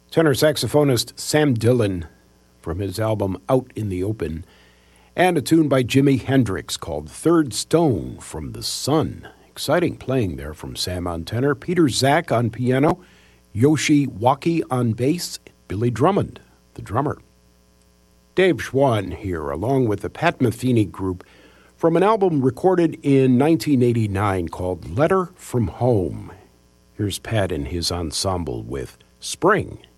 Tenor saxophonist Sam Dillon from his album Out in the Open, and a tune by Jimi Hendrix called Third Stone from the Sun. Exciting playing there from Sam on tenor, Peter Zak on piano, Yoshi Waki on bass, Billy Drummond, the drummer. Dave Schwann here, along with the Pat Metheny Group, from an album recorded in 1989 called Letter from Home. Here's Pat and his ensemble with Spring.